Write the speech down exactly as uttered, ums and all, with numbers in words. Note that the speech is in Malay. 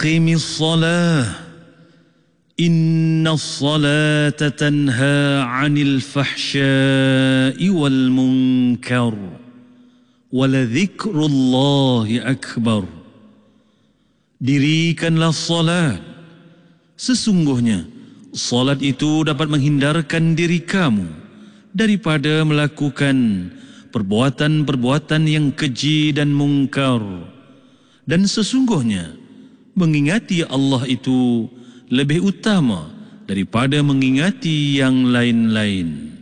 Aqimis salah. Inna salata tanha 'anil fahsya'i wal munkar. Waladhikrullahi akbar. Dirikanlah salat. Sesungguhnya salat itu dapat menghindarkan diri kamu daripada melakukan perbuatan-perbuatan yang keji dan mungkar. Dan sesungguhnya mengingati Allah itu lebih utama daripada mengingati yang lain-lain.